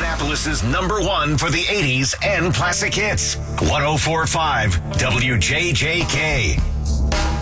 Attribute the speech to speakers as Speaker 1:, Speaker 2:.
Speaker 1: Indianapolis's #1 for the 80s and classic hits. 104.5 WJJK.